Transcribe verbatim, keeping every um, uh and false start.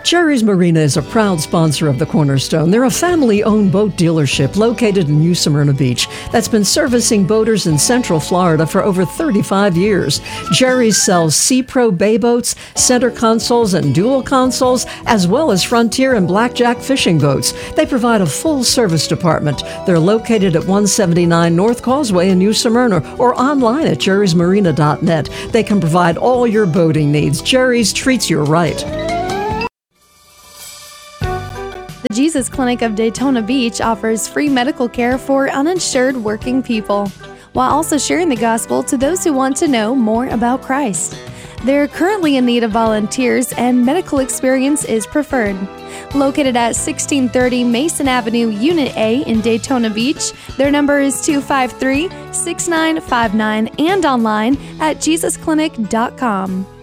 Jerry's Marina is a proud sponsor of the Cornerstone. They're a family-owned boat dealership located in New Smyrna Beach that's been servicing boaters in Central Florida for over thirty-five years. Jerry's sells Sea Pro bay boats, center consoles, and dual consoles, as well as Frontier and Blackjack fishing boats. They provide a full service department. They're located at one seventy-nine North Causeway in New Smyrna or online at jerrys marina dot net. They can provide all your boating needs. Jerry's treats you right. The Jesus Clinic of Daytona Beach offers free medical care for uninsured working people, while also sharing the gospel to those who want to know more about Christ. They're currently in need of volunteers, and medical experience is preferred. Located at sixteen thirty Mason Avenue, Unit A in Daytona Beach, their number is two five three, six nine five nine and online at jesus clinic dot com.